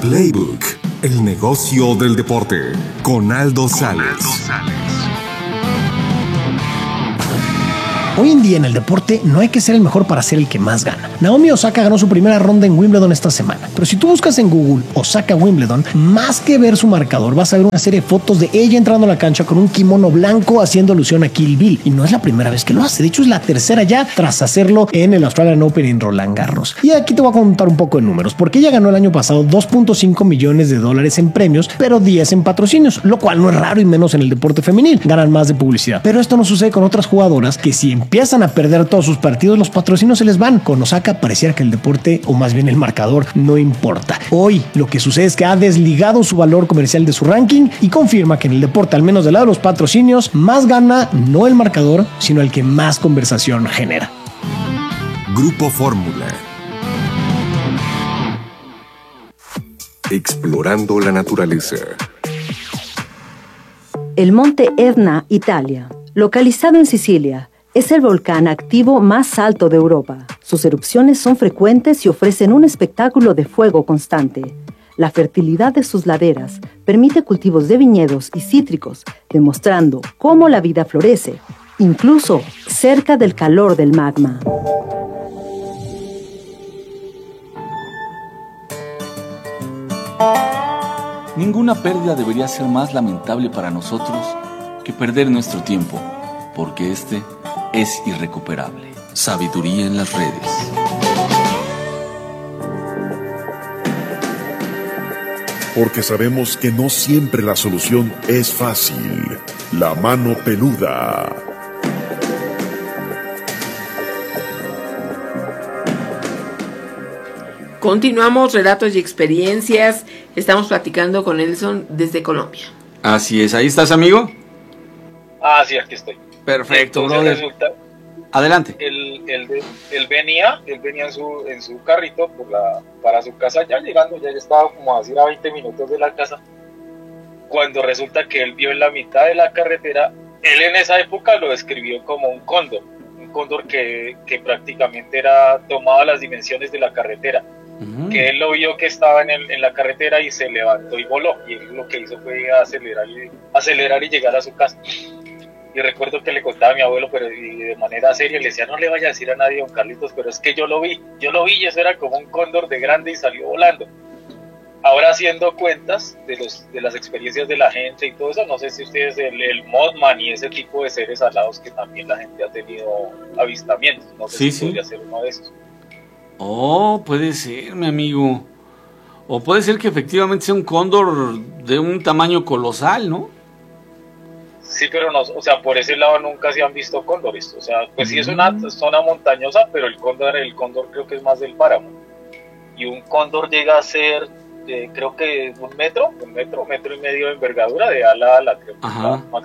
Playbook, el negocio del deporte, con Aldo Sales. Hoy en día en el deporte no hay que ser el mejor para ser el que más gana. Naomi Osaka ganó su primera ronda en Wimbledon esta semana, pero si tú buscas en Google Osaka Wimbledon, más que ver su marcador, vas a ver una serie de fotos de ella entrando a la cancha con un kimono blanco haciendo alusión a Kill Bill. Y no es la primera vez que lo hace, de hecho es la tercera ya tras hacerlo en el Australian Open en Roland Garros. Y aquí te voy a contar un poco de números, porque ella ganó el año pasado $2.5 millones en premios, pero 10 en patrocinios, lo cual no es raro y menos en el deporte femenil, ganan más de publicidad. Pero esto no sucede con otras jugadoras que si empiezan a perder todos sus partidos, los patrocinios se les van. Con Osaka pareciera que el deporte, o más bien el marcador, no importa. Hoy lo que sucede es que ha desligado su valor comercial de su ranking y confirma que en el deporte, al menos del lado de los patrocinios, más gana no el marcador, sino el que más conversación genera. Grupo Fórmula. Explorando la naturaleza. El monte Etna, Italia, localizado en Sicilia, es el volcán activo más alto de Europa. Sus erupciones son frecuentes y ofrecen un espectáculo de fuego constante. La fertilidad de sus laderas permite cultivos de viñedos y cítricos, demostrando cómo la vida florece, incluso cerca del calor del magma. Ninguna pérdida debería ser más lamentable para nosotros que perder nuestro tiempo, porque este es irrecuperable. Sabiduría en las redes. Porque sabemos que no siempre la solución es fácil. La mano peluda. Continuamos, relatos y experiencias. Estamos platicando con Nelson desde Colombia. Así es, ¿ahí estás, amigo? Ah, sí, aquí estoy. Perfecto, entonces brother. Resulta, Adelante. él venía en su carrito para su casa, ya llegando, ya estaba como así a 20 minutos de la casa, cuando resulta que él vio en la mitad de la carretera, él en esa época lo describió como un cóndor que prácticamente tomaba las dimensiones de la carretera, que él lo vio que estaba en la carretera y se levantó y voló, y él lo que hizo fue acelerar y llegar a su casa. Y recuerdo que le contaba a mi abuelo, pero de manera seria, le decía, no le vaya a decir a nadie, don Carlitos, pero es que yo lo vi y eso era como un cóndor de grande y salió volando. Ahora, haciendo cuentas de las experiencias de la gente y todo eso, no sé si ustedes, el Mothman y ese tipo de seres alados que también la gente ha tenido avistamientos, no sé si podría ser uno de esos. Oh, puede ser, mi amigo. O puede ser que efectivamente sea un cóndor de un tamaño colosal, ¿no? Sí, pero no, o sea, por ese lado nunca se han visto cóndores. O sea, pues sí es una zona montañosa, pero el cóndor creo que es más del páramo. Y un cóndor llega a ser, creo que un metro y medio de envergadura de ala a ala, creo que es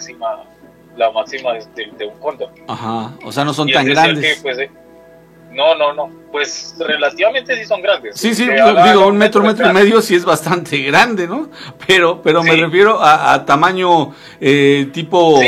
la máxima de un cóndor. Ajá, o sea, no son y tan grandes. Que, pues, no, pues relativamente sí son grandes. Sí, digo, un metro y medio sí es bastante grande, ¿no? Pero sí. Me refiero a tamaño tipo...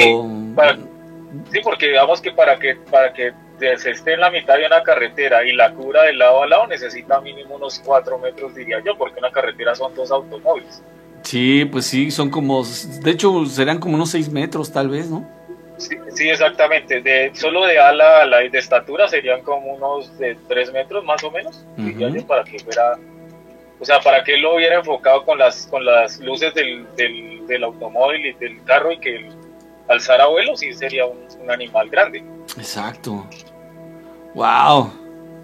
Sí, porque digamos que para que se esté en la mitad de una carretera y la cubra de lado a lado necesita mínimo unos 4 metros, diría yo, porque una carretera son 2 automóviles. Sí, pues sí, son como... De hecho, serán como unos 6 metros tal vez, ¿no? Sí, exactamente. Solo de ala a ala y de estatura serían como unos de 3 metros más o menos. Diría yo, para que fuera, o sea, para que él lo hubiera enfocado con las luces del automóvil y del carro y que alzara vuelo, sí sería un animal grande. Exacto. Wow.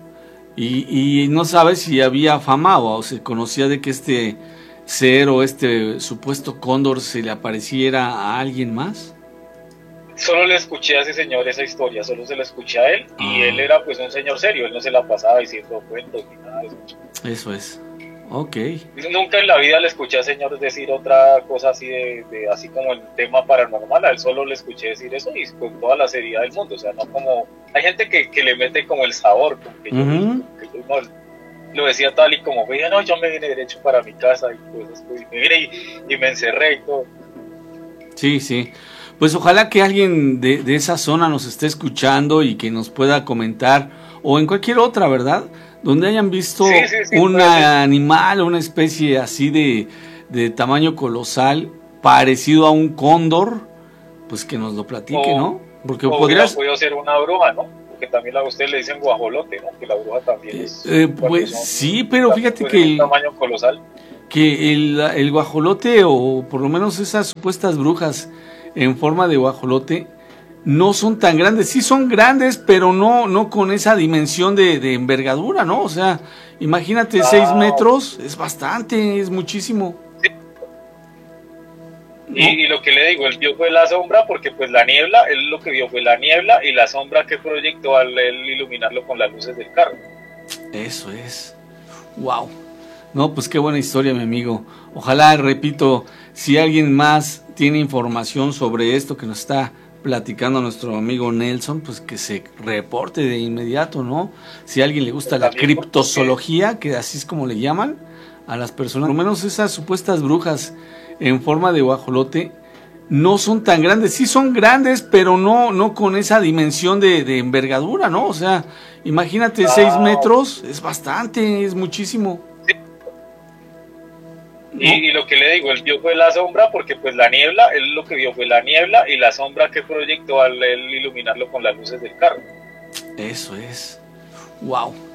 Y no sabes si había fama o se conocía de que este ser o este supuesto cóndor se le apareciera a alguien más. Solo le escuché a ese señor esa historia, solo se la escuché a él, y él era pues un señor serio, él no se la pasaba diciendo cuentos ni nada de eso. Eso es, ok. Nunca en la vida le escuché al señor decir otra cosa así de así como el tema paranormal, a él solo le escuché decir eso y con toda la seriedad del mundo, o sea, no como, hay gente que le mete como el sabor, como que yo no, lo decía tal y como, veía, no, yo me vine derecho para mi casa y pues me vine y me encerré y todo. Sí. Pues ojalá que alguien de esa zona nos esté escuchando y que nos pueda comentar, o en cualquier otra, ¿verdad? donde hayan visto Sí, un puede ser. animal, una especie así de tamaño colosal, parecido a un cóndor, pues que nos lo platique, ¿no? Porque O podrías... hubiera podido ser una bruja, ¿no? Porque también a usted le dicen guajolote, ¿no? Que la bruja también es... pues sí, pero fíjate pues, que es un tamaño colosal. el guajolote, o por lo menos esas supuestas brujas en forma de guajolote, no son tan grandes. Sí son grandes, pero no con esa dimensión de envergadura, ¿no? O sea, imagínate, 6 metros, es bastante, es muchísimo. Y lo que le digo, él vio fue la sombra, porque pues la niebla, él lo que vio fue la niebla y la sombra que proyectó al él iluminarlo con las luces del carro. Eso es. Wow. No, pues qué buena historia, mi amigo. Ojalá, repito, si alguien más tiene información sobre esto que nos está platicando nuestro amigo Nelson, pues que se reporte de inmediato, ¿no? Si a alguien le gusta la También criptozoología, que así es como le llaman a las personas, por lo menos esas supuestas brujas en forma de guajolote, no son tan grandes. Sí son grandes, pero no con esa dimensión de envergadura, ¿no? O sea, imagínate, 6 metros, es bastante, es muchísimo. Y lo que le digo, él vio fue la sombra, porque pues la niebla, él lo que vio fue la niebla y la sombra que proyectó al él iluminarlo con las luces del carro. Eso es. Wow.